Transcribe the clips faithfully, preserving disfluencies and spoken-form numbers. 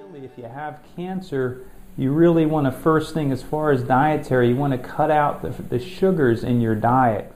Ideally, if you have cancer, you really want to, first thing as far as dietary, you want to cut out the, the sugars in your diet.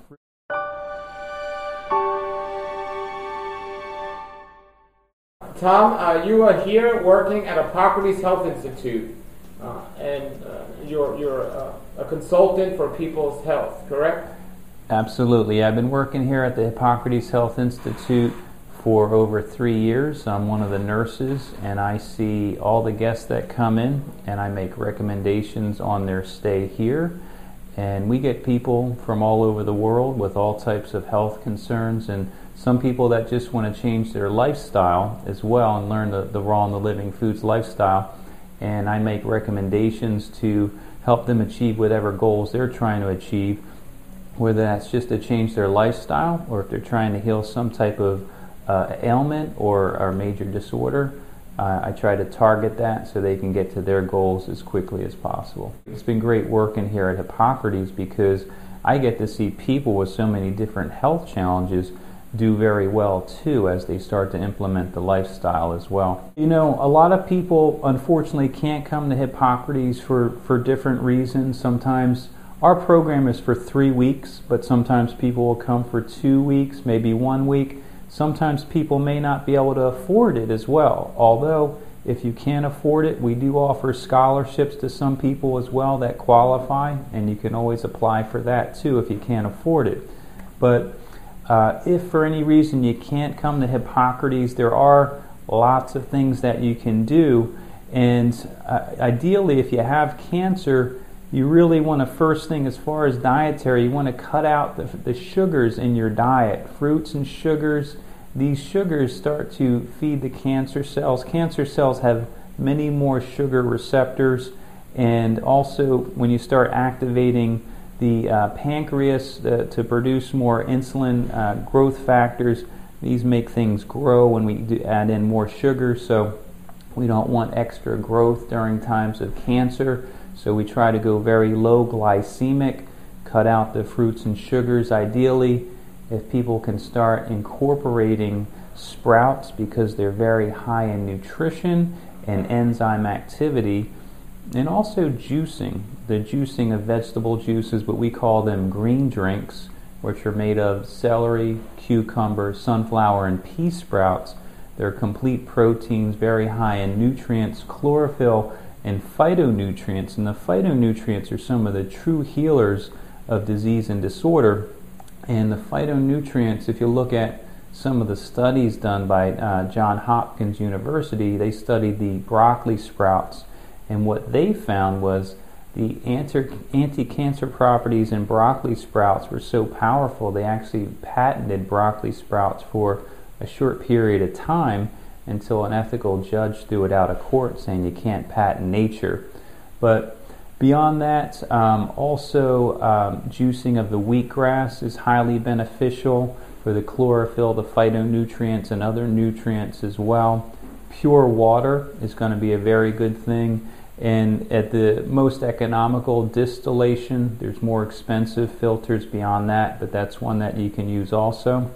Tom, uh, you are here working at Hippocrates Health Institute, uh, and uh, you're, you're uh, a consultant for people's health, correct? Absolutely. I've been working here at the Hippocrates Health Institute for over three years. I'm one of the nurses, and I see all the guests that come in, and I make recommendations on their stay here. And we get people from all over the world with all types of health concerns, and some people that just want to change their lifestyle as well and learn the, the Raw and the Living Foods lifestyle. And I make recommendations to help them achieve whatever goals they're trying to achieve, whether that's just to change their lifestyle or if they're trying to heal some type of uh, ailment or, or major disorder. Uh, I try to target that so they can get to their goals as quickly as possible. It's been great working here at Hippocrates because I get to see people with so many different health challenges do very well too as they start to implement the lifestyle as well. You know, a lot of people unfortunately can't come to Hippocrates for, for different reasons. Sometimes our program is for three weeks, but sometimes people will come for two weeks, maybe one week. Sometimes people may not be able to afford it as well. Although, if you can't afford it, we do offer scholarships to some people as well that qualify, and you can always apply for that too if you can't afford it. But uh, if for any reason you can't come to Hippocrates, there are lots of things that you can do. And uh, ideally, if you have cancer, you really want to, first thing as far as dietary, you want to cut out the, the sugars in your diet. Fruits and sugars, these sugars start to feed the cancer cells. Cancer cells have many more sugar receptors, and also when you start activating the uh, pancreas uh, to produce more insulin uh, growth factors, these make things grow when we do add in more sugar, so we don't want extra growth during times of cancer. So we try to go very low glycemic, cut out the fruits and sugars. Ideally, if people can start incorporating sprouts because they're very high in nutrition and enzyme activity, and also juicing, the juicing of vegetable juices, but we call them green drinks, which are made of celery, cucumber, sunflower, and pea sprouts. They're complete proteins, very high in nutrients, chlorophyll, and phytonutrients. And the phytonutrients are some of the true healers of disease and disorder. And the phytonutrients, if you look at some of the studies done by uh, Johns Hopkins University, they studied the broccoli sprouts, and what they found was the anti-cancer properties in broccoli sprouts were so powerful they actually patented broccoli sprouts for a short period of time until an ethical judge threw it out of court saying you can't patent nature. But beyond that, um, also um, juicing of the wheatgrass is highly beneficial for the chlorophyll, the phytonutrients, and other nutrients as well. Pure water is going to be a very good thing. And at the most economical, distillation. There's more expensive filters beyond that, but that's one that you can use also.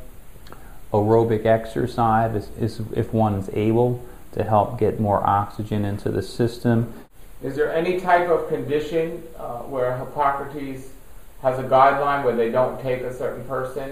Aerobic exercise is, is if one's able to help get more oxygen into the system. Is there any type of condition uh, where Hippocrates has a guideline where they don't take a certain person,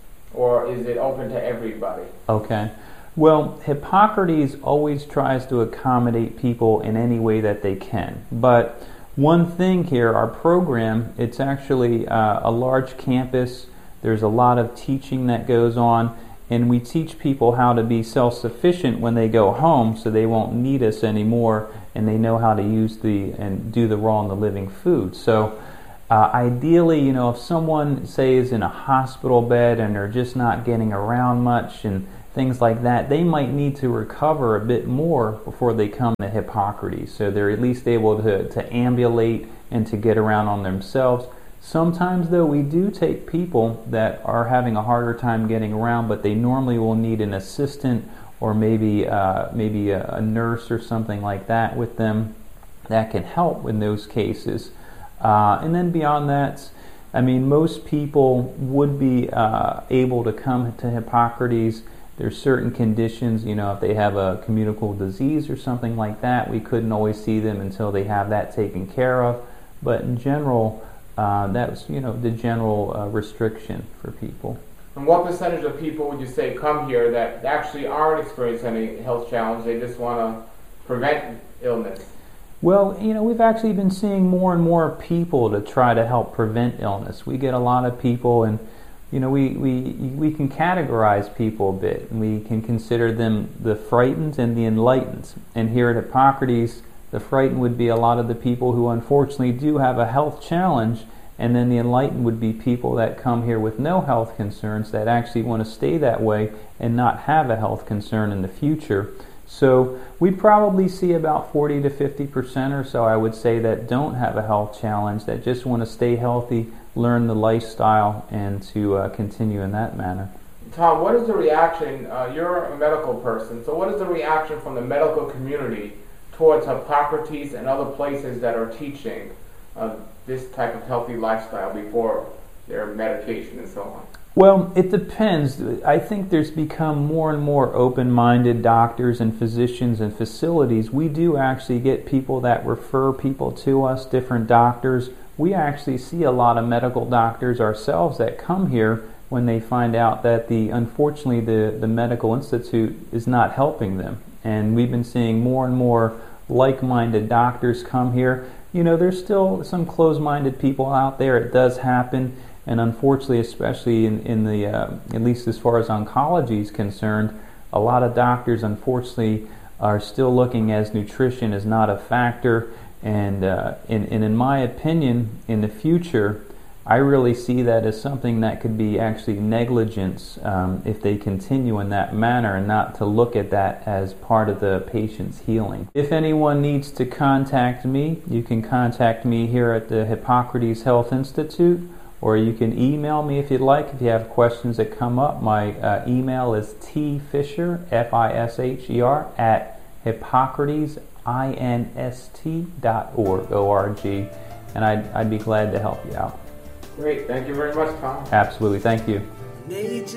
or is it open to everybody? Okay. Well, Hippocrates always tries to accommodate people in any way that they can. But one thing here, our program, it's actually uh, a large campus. There's a lot of teaching that goes on, and we teach people how to be self-sufficient when they go home so they won't need us anymore, and they know how to use the and do the Raw and the Living Food. So uh, ideally, you know, if someone, say, is in a hospital bed and they're just not getting around much and things like that, they might need to recover a bit more before they come to Hippocrates. So they're at least able to, to ambulate and to get around on themselves. Sometimes, though, we do take people that are having a harder time getting around, but they normally will need an assistant or maybe uh, maybe a, a nurse or something like that with them that can help in those cases. Uh, and then beyond that, I mean, most people would be uh, able to come to Hippocrates There's certain conditions, you know, if they have a communicable disease or something like that, we couldn't always see them until they have that taken care of. But in general, uh, that's, you know, the general uh, restriction for people. And what percentage of people would you say come here that actually aren't experiencing any health challenge, they just want to prevent illness? Well, you know, we've actually been seeing more and more people to try to help prevent illness. We get a lot of people, and you know, we, we, we can categorize people a bit, and we can consider them the frightened and the enlightened. And here at Hippocrates, the frightened would be a lot of the people who unfortunately do have a health challenge, and then the enlightened would be people that come here with no health concerns, that actually want to stay that way and not have a health concern in the future. So we probably see about forty to fifty percent or so, I would say, that don't have a health challenge, that just want to stay healthy, learn the lifestyle, and to uh, continue in that manner. Tom, what is the reaction, uh, you're a medical person, so what is the reaction from the medical community towards Hippocrates and other places that are teaching uh, this type of healthy lifestyle before their medication and so on? Well, it depends. I think there's become more and more open-minded doctors and physicians and facilities. We do actually get people that refer people to us, different doctors. We actually see a lot of medical doctors ourselves that come here when they find out that the unfortunately the, the medical institute is not helping them. And we've been seeing more and more like-minded doctors come here. You know, there's still some closed-minded people out there. It does happen. And unfortunately, especially in, in the, uh, at least as far as oncology is concerned, a lot of doctors, unfortunately, are still looking as nutrition is not a factor. And, uh, in, and in my opinion, in the future, I really see that as something that could be actually negligence um, if they continue in that manner, and not to look at that as part of the patient's healing. If anyone needs to contact me, you can contact me here at the Hippocrates Health Institute, or you can email me if you'd like. If you have questions that come up, my uh, email is tfisher, F I S H E R, at Hippocrates, I N S T dot org, O R G, and I'd, I'd be glad to help you out. Great. Thank you very much, Tom. Absolutely. Thank you.